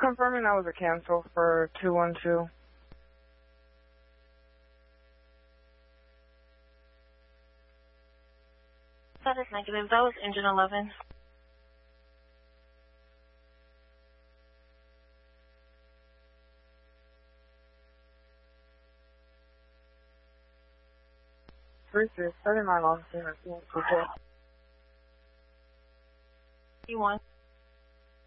Confirming that was a cancel for 212. That is negative. That was engine 11. Three 39 on scene. You won.